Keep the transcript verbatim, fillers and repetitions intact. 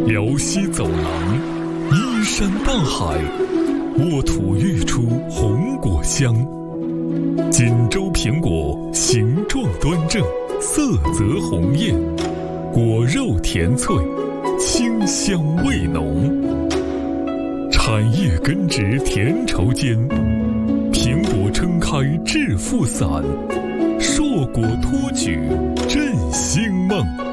辽西走廊，依山傍海，沃土育出红果香。锦州苹果形状端正，色泽红艳，果肉甜脆，清香味浓。产业根植田畴间，苹果撑开致富伞，硕果托举振兴梦。